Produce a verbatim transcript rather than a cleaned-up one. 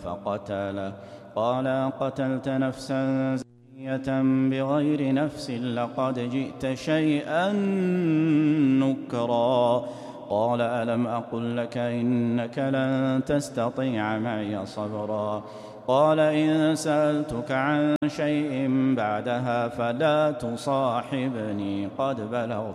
فقتله قال قتلت نفسا زكية بغير نفس لقد جئت شيئا نكرا قال ألم أقل لك إنك لن تستطيع معي صبرا قال إن سألتك عن شيء بعدها فلا تصاحبني قد بلغت